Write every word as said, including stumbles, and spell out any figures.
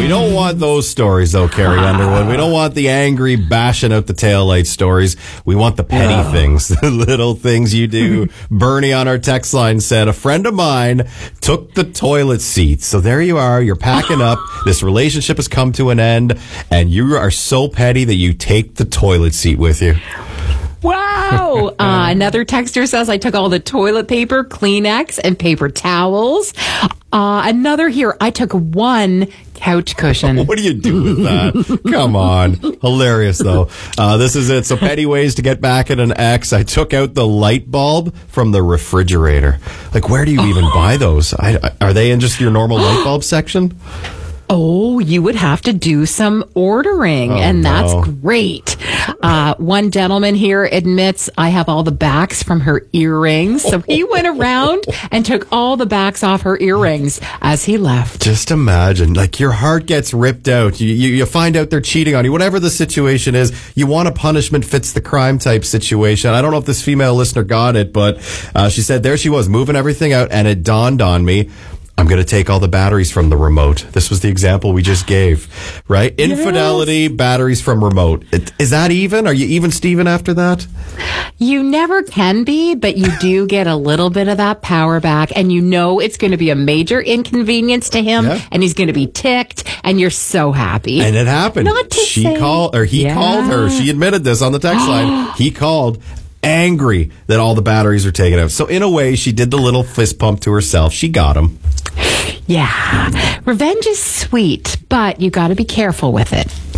don't want those stories, though, Carrie Underwood. We don't want the angry bashing out the taillight stories. We want the petty yeah. things, the little things you do. Bernie on our text line said, a friend of mine took the toilet seat. So there you are. You're packing up. This relationship has come to an end, and you are so petty that you take the toilet seat with you. Wow. Uh, another texter says, I took all the toilet paper, Kleenex, and paper towels. Uh, another here, I took one couch cushion. What do you do with that? Come on. Hilarious, though. Uh, this is it. So petty ways to get back at an ex. I took out the light bulb from the refrigerator. Like, where do you even buy those? I, I, are they in just your normal light bulb section? Oh, you would have to do some ordering, oh, and that's no. great. Uh, one gentleman here admits, I have all the backs from her earrings. So he went around and took all the backs off her earrings as he left. Just imagine, like, your heart gets ripped out. You, you, you find out they're cheating on you. Whatever the situation is, you want a punishment fits the crime type situation. I don't know if this female listener got it, but uh, she said there she was moving everything out, and it dawned on me, I'm going to take all the batteries from the remote. This was the example we just gave, right? Yes. Infidelity, batteries from remote. Is that even? Are you even, Steven, after that? You never can be, but you do get a little bit of that power back, and you know it's going to be a major inconvenience to him, yeah. and he's going to be ticked, and you're so happy. And it happened. Not to she say, called, or he yeah. called her. She admitted this on the text line. He called. Angry that all the batteries are taken out. So in a way, she did the little fist pump to herself. She got him. Yeah. Revenge is sweet, but you got to be careful with it.